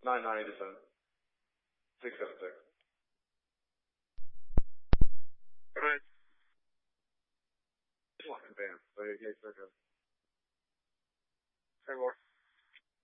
9987 676. Right. Just walking fast. So yeah,